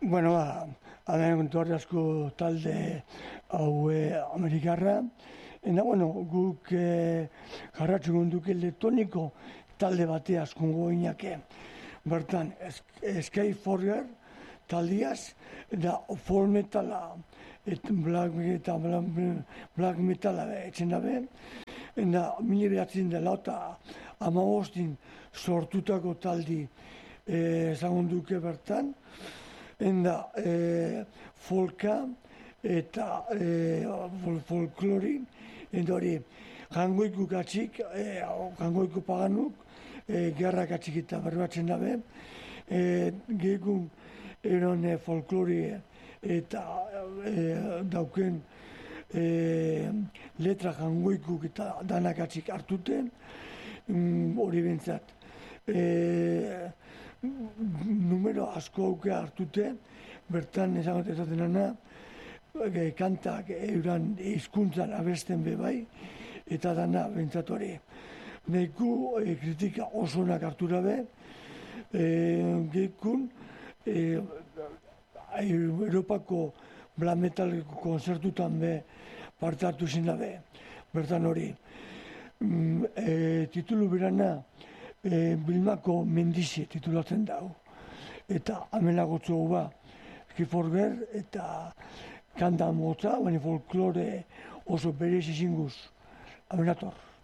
Bueno, hemen kontuarri asko talde hau Amerikarra. Guk jarratxu gonduk elektroniko talde batea askungo inake. Bertan, Sky Forger taldiaz, da folk metala, black metala etxen dabe. Eta mila behatzen dela eta amagostin sortutako taldi zagunduke bertan. Eta folka eta folklori, eta hori jangoiku katxik, jangoiku paganuk, gerrak katxik eta berbatzen dabe. Gekun eron folklori eta dauken letra jangoikuk eta danakatzik hartuten, hori bintzat. Numero asko auke hartute, bertan ezaten dena, kantak euran hizkuntzan abesten bebai, eta dana bintzat hori. Neiku kritika osonak hartu dabe, gekun Europako black metal konzertutan be parte hartu zin dabe, bertan hori. Titulu berana Bilmako mendizi titulatzen dau. Eta amenagotzu hau ba, Skiforger eta kanta motza, baina folklore oso berez izinguz. Amenator.